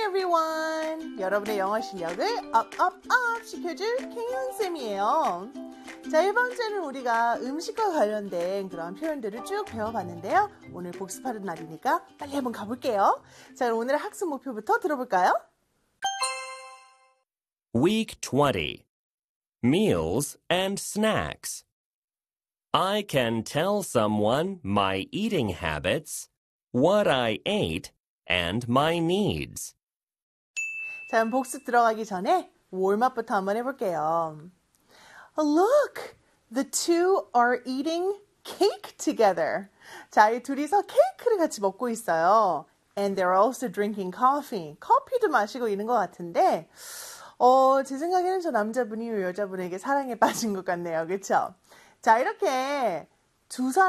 everyone! 여러분의 영어 실력을 up 시켜줄 케이언쌤이에요. 자, 이번 주에는 우리가 음식과 관련된 그런 표현들을 쭉 배워봤는데요. 오늘 복습하는 날이니까 빨리 한번 가볼게요. 자, 그럼 오늘의 학습 목표부터 들어볼까요? Week 20. Meals and snacks. I can tell someone my eating habits, what I ate, and my needs. 자, 그럼 복습 들어가기 전에 warm-up부터 한번 해볼게요. Look! The two are eating cake together. 자, 이 둘이서 케이크를 같이 먹고 있어요. And they're also drinking coffee. 커피도 마시고 있는 것 같은데 제 생각에는 저 남자분이 이 여자분에게 사랑에 빠진 것 같네요. 그렇죠? 자, 이렇게 두 사람